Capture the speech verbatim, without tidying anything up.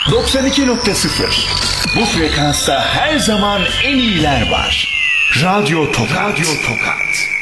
doksan iki nokta sıfır. Bu frekansta her zaman en iyiler var. Radyo Tokat. Radyo Tokat.